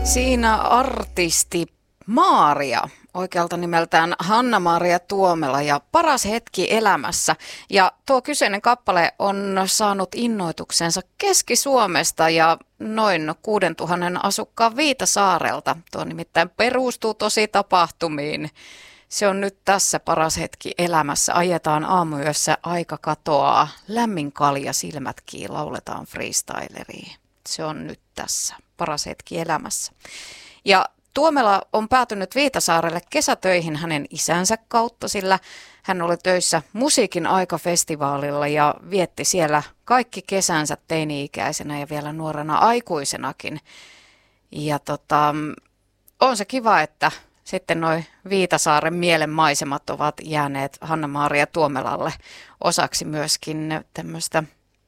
Siinä artisti Maaria, oikealta nimeltään Hanna-Maaria Tuomela ja Paras hetki elämässä. Ja tuo kyseinen kappale on saanut innoituksensa Keski-Suomesta ja noin 6000 asukkaan Viitasaarelta. Tuo nimittäin perustuu tosi tapahtumiin. Se on nyt tässä Paras hetki elämässä. Ajetaan aamuyössä, aika katoaa, lämmin kalja, silmät kiinni, lauletaan freestyleria. Se on nyt tässä Paras hetki elämässä. Ja Tuomela on päätynyt Viitasaarelle kesätöihin hänen isänsä kautta, sillä hän oli töissä Musiikin aika-festivaalilla ja vietti siellä kaikki kesänsä teini-ikäisenä ja vielä nuorena aikuisenakin. Ja on se kiva, että sitten noi Viitasaaren mielen maisemat ovat jääneet Hanna-Maaria Tuomelalle osaksi myöskin tämmöistä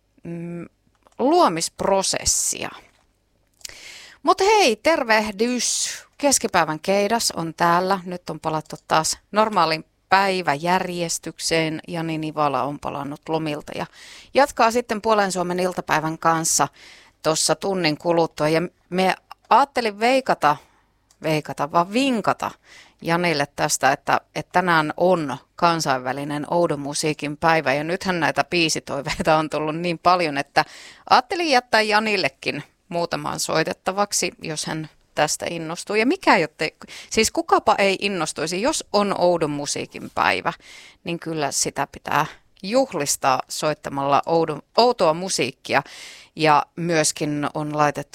luomisprosessia. Mutta hei, tervehdys! Keskipäivän keidas on täällä. Nyt on palattu taas normaalin päiväjärjestykseen. Jani Nivala on palannut lomilta ja jatkaa sitten Puolen Suomen iltapäivän kanssa tuossa tunnin kuluttua. Ja me ajattelin vinkata Janille tästä, että tänään on kansainvälinen oudon musiikin päivä. Ja nythän näitä biisitoiveita on tullut niin paljon, että ajattelin jättää Janillekin muutamaan soitettavaksi, jos hän tästä innostuu. Ja siis kukapa ei innostuisi, jos on oudon musiikin päivä, niin kyllä sitä pitää juhlistaa soittamalla outoa musiikkia. Ja myöskin on laitettu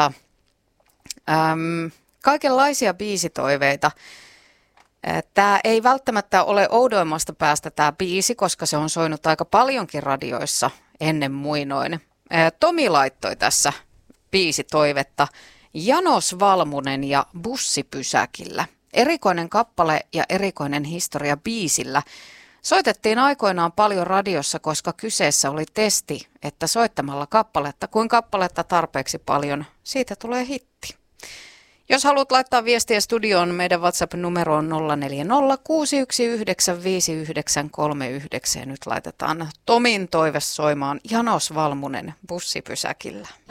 kaikenlaisia biisitoiveita. Tämä ei välttämättä ole oudoimmasta päästä tämä biisi, koska se on soinut aika paljonkin radioissa ennen muinoin. Tomi laittoi tässä biisitoivetta Janos Valmunen ja Bussipysäkillä. Erikoinen kappale ja erikoinen historia biisillä. Soitettiin aikoinaan paljon radiossa, koska kyseessä oli testi, että soittamalla kappaletta kuin kappaletta tarpeeksi paljon, siitä tulee hitti. Jos haluat laittaa viestiä studioon, meidän WhatsApp-numero on 0406195939. Nyt laitetaan Tomin toive soimaan Janos Valmunen Bussipysäkillä.